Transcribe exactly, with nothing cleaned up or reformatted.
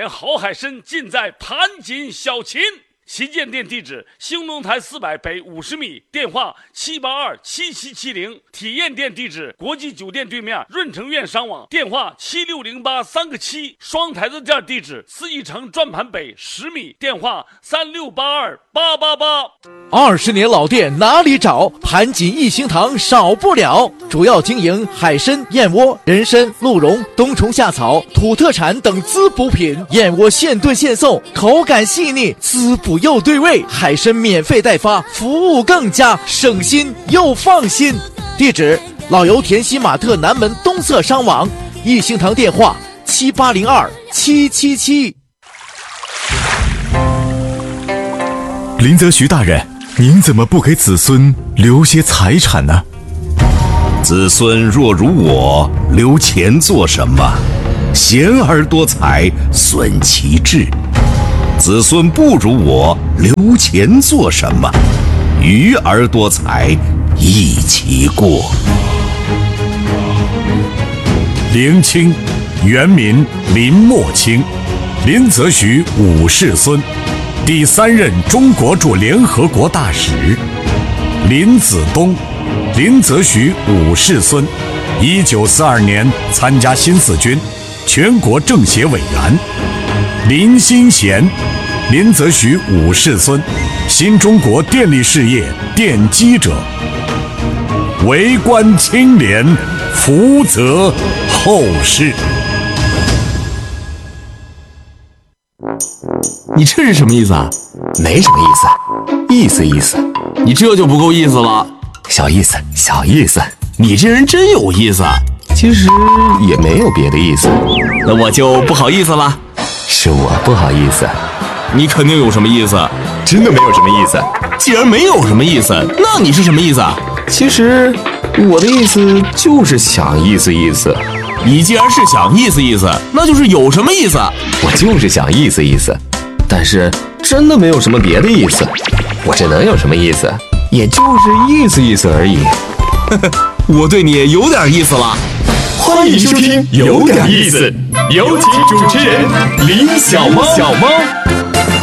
点好海参尽在盘锦小秦。旗舰店地址：兴隆台四百北五十米，电话七八二七七七零。体验店地址：国际酒店对面润城苑商网，电话七六零八三个七。双台子店地址：四义城转盘北十米，电话三六八二八八八。 二十年老店哪里找？盘锦一星堂少不了。主要经营海参、燕窝、人参、鹿茸、冬虫夏草、土特产等滋补品。燕窝现炖现送，口感细腻，滋补又对味。海参免费代发，服务更加省心又放心。地址：老油田西马特南门东侧商网。一星堂电话：七八零二七七七。 林则徐大人，您怎么不给子孙留些财产呢？ 子孙若如我，留钱做什么？贤而多财，损其志。子孙不如我，留钱做什么？愚而多财，益其过。 林清，原名林默清，林则徐五世孙，第三任中国驻联合国大使。林子东，林则徐五世孙，一九四二年参加新四军，全国政协委员。林新贤，林则徐五世孙，新中国电力事业奠基者。为官清廉，福泽后世。 你这是什么意思啊？ 没什么意思，意思意思。 你这就不够意思了。 小意思，小意思。 你这人真有意思。 其实也没有别的意思。 那我就不好意思了。 是我不好意思。 你肯定有什么意思。 真的没有什么意思。 既然没有什么意思，那你是什么意思？ 其实我的意思就是想意思意思。 你既然是想意思意思，那就是有什么意思。 我就是想意思意思，但是真的没有什么别的意思。我这能有什么意思？也就是意思意思而已。 我对你有点意思了。 欢迎收听有点意思，有请主持人李小猫。小猫。